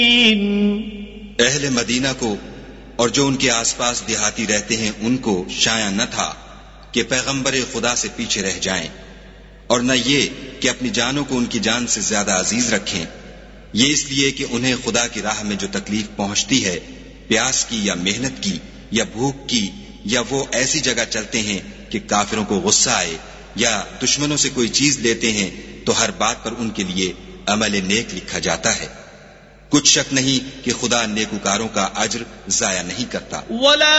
अहले मदीना को और जो उनके आसपास देहाती रहते हैं उनको शाया न था कि पैगंबर खुदा से पीछे रह जाएं, और न ये कि अपनी जानों को उनकी जान से ज्यादा अजीज रखें। ये इसलिए कि उन्हें खुदा की राह में जो तकलीफ पहुंचती है, प्यास की या मेहनत की या भूख की, या वो ऐसी जगह चलते हैं कि काफिरों को गुस्सा आए, या दुश्मनों से कोई चीज लेते हैं, तो हर बात पर उनके लिए अमल नेक लिखा जाता है। कुछ शक नहीं कि खुदा नेकुकारों का अज्र जाया नहीं करता। वला